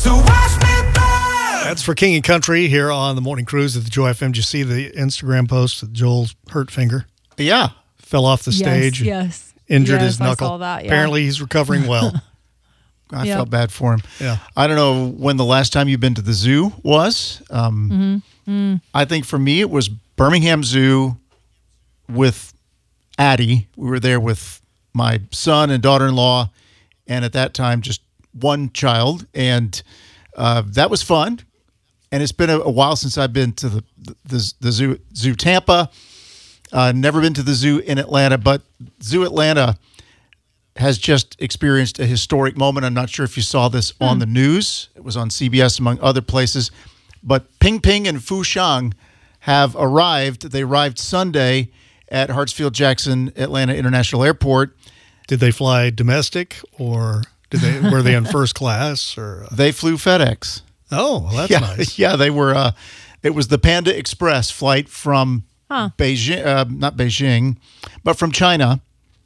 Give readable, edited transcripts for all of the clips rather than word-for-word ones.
So watch me burn. That's for King and Country here on the Morning Cruise at the Joy FM. Did you see the Instagram post that Joel's hurt finger? Yeah. Fell off the stage. Yes. Injured his knuckle. I saw that, yeah. Apparently he's recovering well. I felt bad for him. Yeah. I don't know when the last time you've been to the zoo was. I think for me it was Birmingham Zoo with Addie. We were there with my son and daughter-in-law, and at that time just one child, and that was fun. And it's been a while since I've been to the zoo Tampa. Never been to the zoo in Atlanta, but Zoo Atlanta has just experienced a historic moment. I'm not sure if you saw this on the news. It was on CBS, among other places. But Ping Ping and Fu Shang have arrived. They arrived Sunday at Hartsfield-Jackson Atlanta International Airport. Did they fly domestic, or were they in first class? Or They flew FedEx. Oh, well, that's nice. Yeah, they were. It was the Panda Express flight from Beijing, not Beijing, but from China.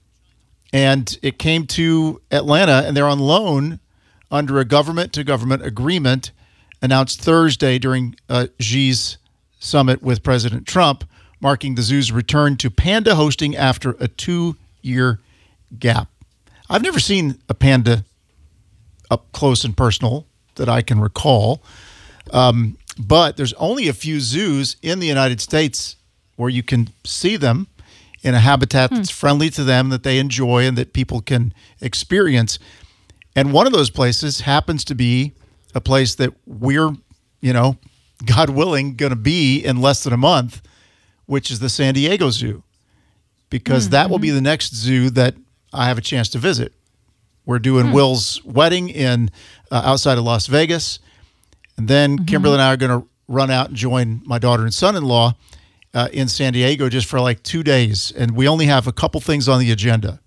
And it came to Atlanta, and they're on loan under a government-to-government agreement announced Thursday during Xi's summit with President Trump, marking the zoo's return to panda hosting after a 2-year gap. I've never seen a panda up close and personal that I can recall, but there's only a few zoos in the United States where you can see them in a habitat that's friendly to them, that they enjoy, and that people can experience. And one of those places happens to be a place that we're, God willing, going to be in less than a month, which is the San Diego Zoo, because that will be the next zoo that I have a chance to visit. We're doing Will's wedding in outside of Las Vegas, and then Kimberly and I are going to run out and join my daughter and son-in-law in San Diego just for like 2 days, and we only have a couple things on the agenda.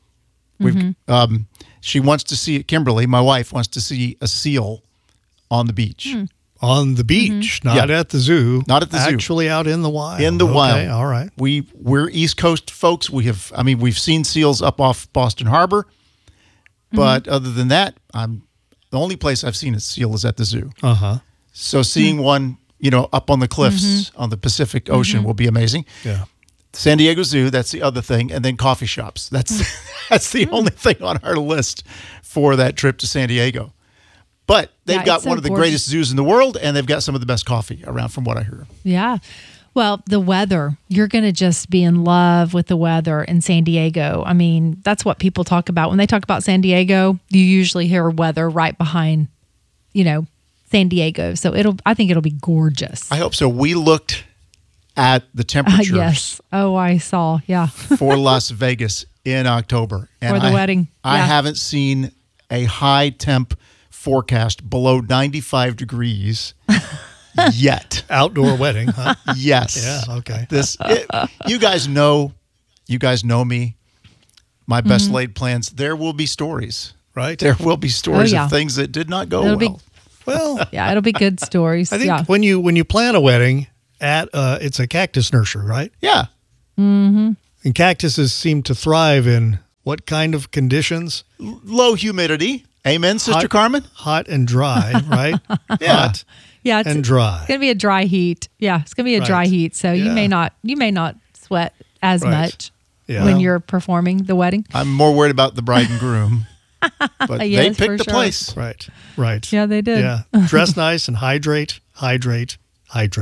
She wants to see, Kimberly, my wife, wants to see a seal on the beach. On the beach, not at the zoo. Not at the zoo. Actually out in the wild. In the wild. All right. We're East Coast folks. We've seen seals up off Boston Harbor, but other than that, the only place I've seen a seal is at the zoo. So seeing one, up on the cliffs on the Pacific Ocean will be amazing. Yeah. San Diego Zoo, that's the other thing, and then coffee shops. That's the only thing on our list for that trip to San Diego. But they've got one of the greatest zoos in the world, and they've got some of the best coffee around, from what I hear. Yeah. Well, the weather, you're going to just be in love with the weather in San Diego. I mean, that's what people talk about. When they talk about San Diego, you usually hear weather right behind, San Diego. So I think it'll be gorgeous. I hope so. We looked at the temperatures. Yes. Oh, I saw. Yeah. for Las Vegas in October. And for the wedding. I Yeah. haven't seen a high temp forecast below 95 degrees yet. Outdoor wedding, huh? Yes. Yeah, okay. You guys know me. My best laid plans. There will be stories. Right. There will be stories yeah. of things that did not go It'll well. be- Well, Yeah, it'll be good stories. I think yeah. when you plan a wedding at it's a cactus nursery, right? Yeah. And cactuses seem to thrive in what kind of conditions? Low humidity. Amen, Sister Carmen? Hot and dry, right? Yeah. Hot Yeah, and dry. It's gonna be a dry heat. Yeah, it's gonna be a dry Right. heat. So you may not sweat as Right. much Yeah. when you're performing the wedding. I'm more worried about the bride and groom. But they Yes, for picked the sure. place. Right. Right. Yeah, they did. Yeah. Dress nice and hydrate.